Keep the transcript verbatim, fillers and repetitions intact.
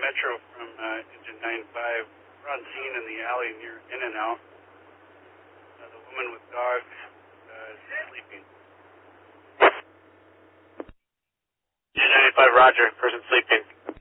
Metro from uh, Engine nine five. We're on scene in the alley near In-N-Out. Uh, the woman with dogs uh, is sleeping. Engine nine five, roger. Person sleeping.